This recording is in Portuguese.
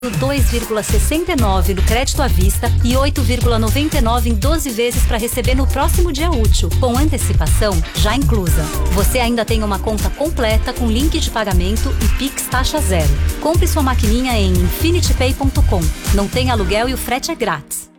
2,69 no crédito à vista e 8,99 em 12 vezes para receber no próximo dia útil, com antecipação já inclusa. Você ainda tem uma conta completa com link de pagamento e Pix taxa zero. Compre sua maquininha em infinitypay.com. Não tem aluguel e o frete é grátis.